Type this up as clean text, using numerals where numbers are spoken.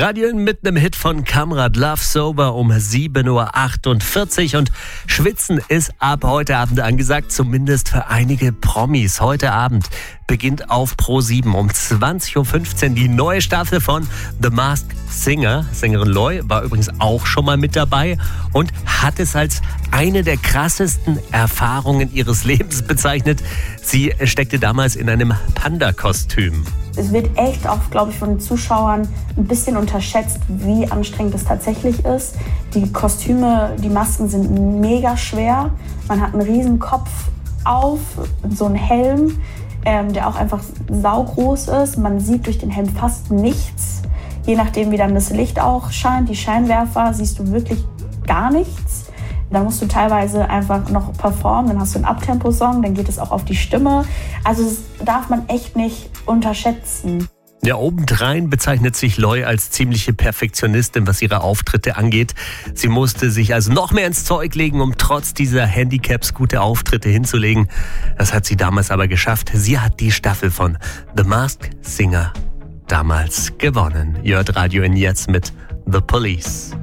Radio mit einem Hit von Kamrat, Love Sober um 7.48 Uhr. Und Schwitzen ist ab heute Abend angesagt, zumindest für einige Promis. Heute Abend beginnt auf Pro7 um 20.15 Uhr die neue Staffel von The Masked Singer. Sängerin Loi war übrigens auch schon mal mit dabei und hat es als eine der krassesten Erfahrungen ihres Lebens bezeichnet. Sie steckte damals in einem Panda-Kostüm. Es wird echt oft, glaube ich, von den Zuschauern ein bisschen unterschätzt, wie anstrengend es tatsächlich ist. Die Kostüme, die Masken sind mega schwer. Man hat einen riesen Kopf auf, so einen Helm, der auch einfach saugroß ist. Man sieht durch den Helm fast nichts. Je nachdem, wie dann das Licht auch scheint, die Scheinwerfer, siehst du wirklich gar nichts. Dann musst du teilweise einfach noch performen, dann hast du einen Abtempo-Song, dann geht es auch auf die Stimme. Also das darf man echt nicht unterschätzen. Ja, obendrein bezeichnet sich Loi als ziemliche Perfektionistin, was ihre Auftritte angeht. Sie musste sich also noch mehr ins Zeug legen, um trotz dieser Handicaps gute Auftritte hinzulegen. Das hat sie damals aber geschafft. Sie hat die Staffel von The Masked Singer damals gewonnen. Ihr hört Radio N jetzt mit The Police.